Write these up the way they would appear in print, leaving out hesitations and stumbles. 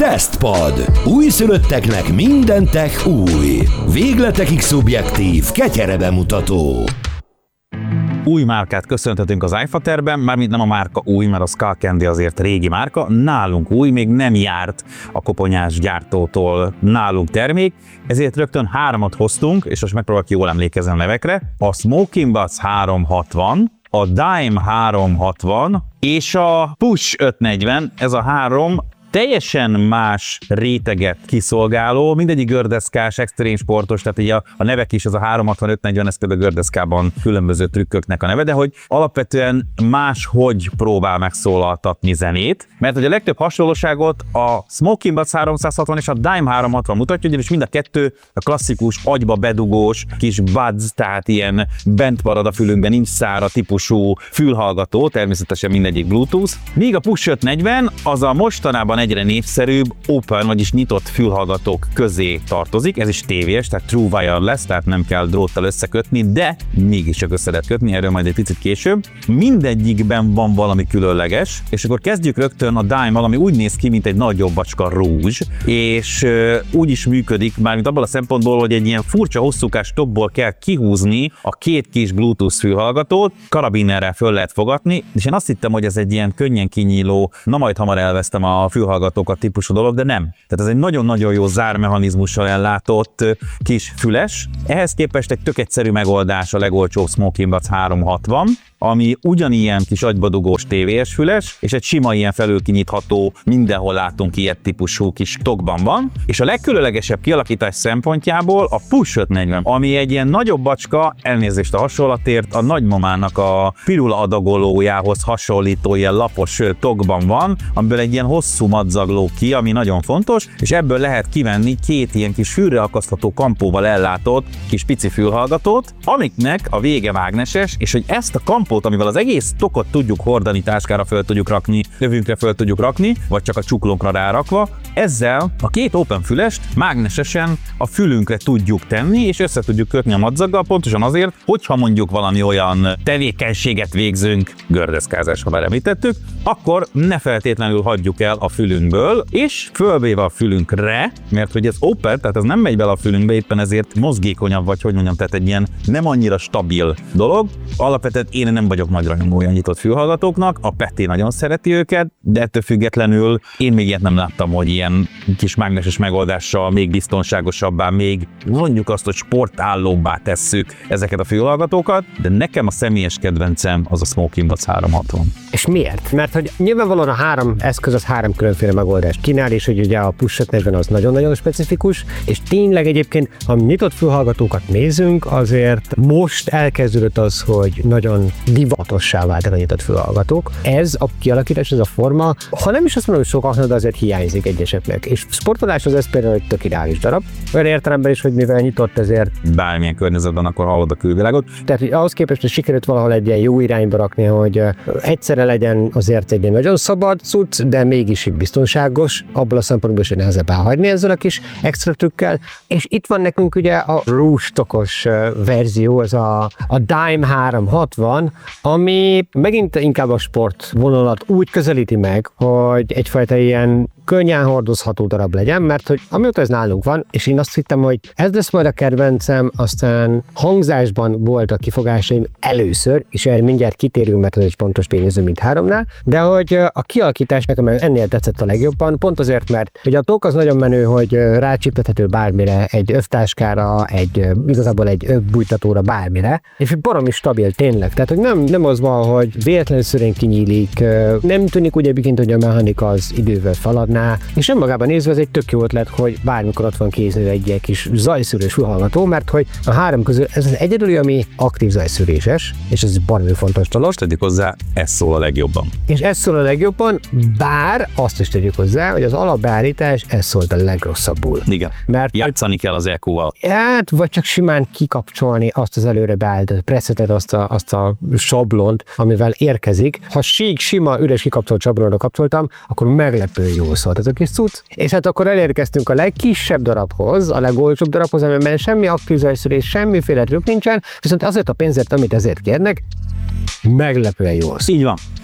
Tesztpad. Újszülötteknek minden tech új. Végletekig szubjektív, ketyere bemutató. Új márkát köszönhetünk az iFaterben, mármint nem a márka új, mert a Skullcandy azért régi márka, nálunk új, még nem járt a koponyás gyártótól nálunk termék, ezért rögtön 3-at hoztunk, és most megpróbálok jól emlékezni a nevekre. A Smoking Butts 360, a Dime 360 és a Push 540, ez a 3 teljesen más réteget kiszolgáló, mindegyik gördeszkás, extrém sportos, tehát így a nevek is, az a 360-540, ez például gördeszkában különböző trükköknek a neve, de hogy alapvetően máshogy próbál megszólaltatni zenét, mert hogy a legtöbb hasonlóságot a Smoking Butts 360 és a Dime 360 mutatja, ugyanis mind a kettő a klasszikus, agyba bedugós kis buds, tehát ilyen bent marad a fülünkben, nincs szára típusú fülhallgató, természetesen mindegyik Bluetooth, míg a Push 540 az a mostanában egyre népszerűbb open, vagyis nyitott fülhallgatók közé tartozik, ez is tévés, tehát true wireless, tehát nem kell dróttal összekötni, de mégiscsak össze lehet kötni, erről majd egy picit később. Mindegyikben van valami különleges, és akkor kezdjük rögtön a Dime-mal, ami úgy néz ki, mint egy nagyobb bacska rúzs, és úgy is működik, mármint abban a szempontból, hogy egy ilyen furcsa hosszúkás topból kell kihúzni a két kis Bluetooth fülhallgatót, karabinerrel föl lehet fogatni, és én azt hittem, hogy ez egy ilyen könnyen kinyíló, na majd hamar elvesztem a fülhallgatókat típusú dolog, de nem. Tehát ez egy nagyon-nagyon jó zármechanizmussal ellátott kis füles. Ehhez képest egy tök egyszerű megoldás a legolcsóbb Smoking Butts 360, ami ugyanilyen kis agybadugós tévés füles, és egy sima ilyen felülkinyitható, mindenhol látunk ilyet típusú kis tokban van. És a legkülönlegesebb kialakítás szempontjából a Push 540, ami egy ilyen nagyobb bacska, elnézést a hasonlatért, a nagymamának a pirula adagolójához hasonlító ilyen lapos tokban van, amiből egy ilyen hosszú madzag lóg ki, ami nagyon fontos, és ebből lehet kivenni két ilyen kis fülre akasztható kampóval ellátott kis pici fülhallgatót, amiknek a vége mágneses, és hogy ezt a kampót, amivel az egész tokot tudjuk hordani, táskára föl tudjuk rakni, övünkre föl tudjuk rakni, vagy csak a csuklónkra rárakva, ezzel a két open fülest mágnesesen a fülünkre tudjuk tenni, és össze tudjuk kötni a madzaggal, pontosan azért, hogyha mondjuk valami olyan tevékenységet végzünk, gördeszkázás, ha már említettük, akkor ne feltétlenül hagyjuk el a fülünkből, és fölvéve a fülünkre, mert hogy ez open, tehát ez nem megy bele a fülünkbe, éppen ezért mozgékonyabb, vagy hogy mondjam, tehát egy ilyen nem annyira stabil dolog. Alapvetően én nem vagyok nagy rajongója nyitott fülhallgatóknak, a Peti nagyon szereti őket, de ettől függetlenül én még ilyet nem láttam, hogy ilyen kis mágneses megoldással még biztonságosabbá, még mondjuk azt, hogy sportállóbbá tesszük ezeket a fülhallgatókat, de nekem a személyes kedvencem az a Smoking Butts 360. És miért? Mert hogy nyilvánvalóan a 3 eszköz az 3 különféle megoldást kínál, és hogy ugye a Push 540 az nagyon-nagyon specifikus, és tényleg egyébként, ha nyitott fülhallgatókat nézünk, azért most elkezdődött az, hogy nagyon divatossá váltak a nyitott fülhallgatók. Ez a kialakítás, ez a forma, ha nem is azt mondom, hogy sokaknak, de azért hiányzik egyeseknek. És sportoláshoz ez például egy tök ideális darab. Olyan értelemben is, hogy mivel nyitott, ezért bármilyen környezetben akkor hallod a külvilágot. Tehát, hogy ahhoz képest, hogy sikerült valahol egy ilyen jó irányba rakni, hogy egyszerre legyen azért egy nagyon szabad cucc, de mégis biztonságos, abból a szempontból is, hogy nehezebb elhagyni ezzel a kis extra trükkel. És itt van nekünk ugye a rústokos verzió, az a Dime 360, ami megint inkább a sport vonalat úgy közelíti meg, hogy egyfajta ilyen könnyen hordozható darab legyen, mert hogy amióta ez nálunk van, és én azt hittem, hogy ez lesz majd a kedvencem, aztán hangzásban volt a kifogásaim először, és erre mindjárt kitérünk, mert ez egy pontos tényező, mint 3-nál, de hogy a kialakítás nekem ennél tetszett a legjobban, pont azért, mert ugye a tók az nagyon menő, hogy rácsiptethető bármire, egy övtáskára, igazából egy övbújtatóra, bármire, és baromi stabil tényleg, tehát hogy nem az van, hogy véletlenszerűen kinyílik, nem tűnik ugye hogy a mechanika az idővel feladná, és önmagában nézve ez egy tök jó ötlet, hogy bármikor ott van kéznél egy kis zajszűrős fülhallgató, mert hogy a 3 közül ez az egyedüli, ami aktív zajszűréses, és ez baromi fontos dolog. Tegyük hozzá, ez szól a legjobban. És ez szól a legjobban, bár azt is tegyük hozzá, hogy az alapbeállítás ez szólt a legrosszabbul. Igen, mert játszani kell az EQ-val. Hát, vagy csak simán kikapcsolni azt az előre beállított presetet, azt a sablont, amivel érkezik. Ha sima, üres kikapcsolt sablonra kapcsoltam, akkor meglepő jól szólt ez a kis cucc. És hát akkor elérkeztünk a legkisebb darabhoz, a legolcsóbb darabhoz, amiben semmi aktív zajszűrés, semmiféle trükk nincsen, viszont azért a pénzért, amit ezért kérnek, meglepően jól szól. Így van.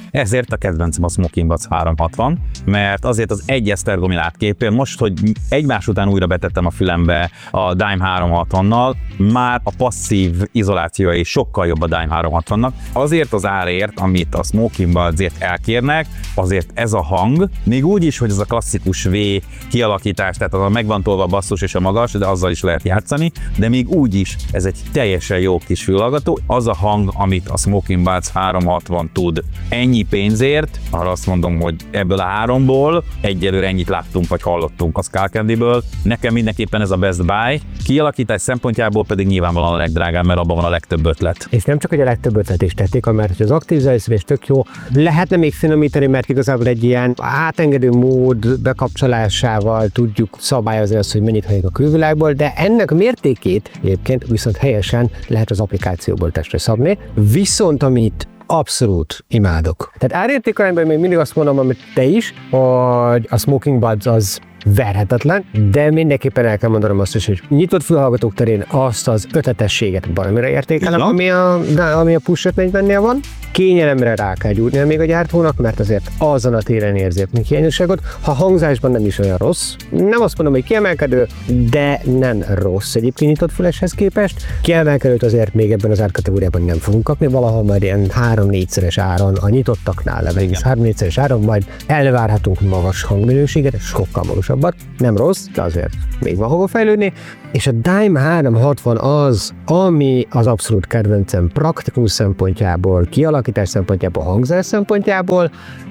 ezért a kedvencem a Smoking Buds 360, mert azért az egy esztergomi látképén, most, hogy egymás után újra betettem a fülembe a Dime 360-nal, már a passzív izolációja is sokkal jobb a Dime 360-nak. Azért az árért, amit a Smoking Budsért elkérnek, azért ez a hang, még úgy is, hogy ez a klasszikus V kialakítás, tehát az a megvan tolva a basszus és a magas, de azzal is lehet játszani, de még úgy is ez egy teljesen jó kis fülhallgató, az a hang, amit a Smoking Buds 360 tud. Ennyi pénzért, arra azt mondom, hogy ebből a háromból egyelőre ennyit láttunk, vagy hallottunk a Skull Candy-ből. Nekem mindenképpen ez a best buy, kialakítás szempontjából pedig nyilvánvalóan a legdrágább, mert abban van a legtöbb ötlet. És nem csak, hogy a legtöbb ötlet is tették, mert az aktív zajszűrés tök jó, lehetne még finomítani, mert igazából egy ilyen átengedő mód bekapcsolásával tudjuk szabályozni azt, hogy mennyit halljuk a külvilágból, de ennek a mértékét egyébként viszont helyesen lehet az applikációból testre szabni, viszont amit abszolút imádok. Tehát árértékarányban még mindig azt mondom, amit te is, hogy a Smoking Buds az verhetetlen, de mindenképpen el kell mondanom azt is, hogy nyitott fülhallgatók terén azt az ötletességet baromira értékelem, ami a Push 540-nél van. Kényelemre rá kell gyúrnia még a gyártónak, mert azért azon a téren érzék még hiányosságot. Ha hangzásban nem is olyan rossz, nem azt mondom, hogy kiemelkedő, de nem rossz egyébként nyitott füleshez képest. Kiemelkedőt azért még ebben az árkategóriában nem fogunk kapni, valahol majd ilyen 3-4-szeres áron a nyitottaknál legalábbis 3-4-szeres áron majd elvárhatunk magas hangminőséget, sokkal magasabbat. Nem rossz, de azért még van hova fejlődni. És a Dime 360 az, ami az abszolút kedvencem praktikus szempontjából, kialakítás szempontjából, hangzás szempontjából,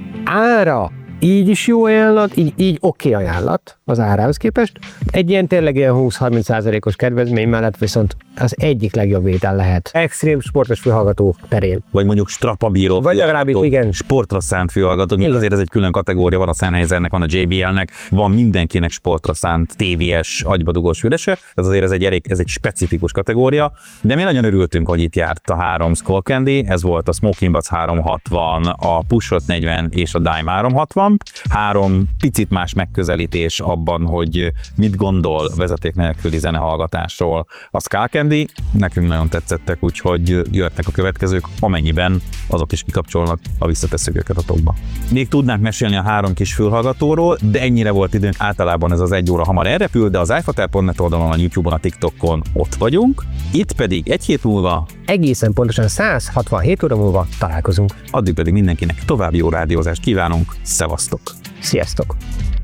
ára így is jó ajánlat, így oké ajánlat az árához képest. Egy ilyen tényleg ilyen 20-30%-os kedvezmény mellett viszont az egyik legjobb étel lehet. Extrém sportos fülhallgató terén. Vagy mondjuk strapabíró. Vagy legalábbis igen. Sportra szánt fülhallgató. Még azért ez egy külön kategória, van a Sennheisernek, van a JBL-nek, van mindenkinek sportra szánt TVS agybadugós fülese. Ez azért ez egy specifikus kategória. De mi nagyon örültünk, hogy itt járt a 3 Skull Candy. Ez volt a Smoking Buds 360, a Push 540 és a Dime 360. 3 picit más megközelítés abban, hogy mit gondol vezeték nélküli zenehallgatásról a Skull Candy. Nekünk nagyon tetszettek, úgyhogy jöttek a következők, amennyiben azok is kikapcsolnak, ha visszatesszük őket a tokba. Még tudnánk mesélni a 3 kis fülhallgatóról, de ennyire volt időnk, általában ez az 1 óra hamar elrepül, de az iFater.net oldalon, a YouTube-on, a TikTokon ott vagyunk. Itt pedig egy hét múlva, egészen pontosan 167 óra múlva találkozunk. addig pedig mindenkinek további jó rádiózást kívánunk, szevasztok! Sziasztok!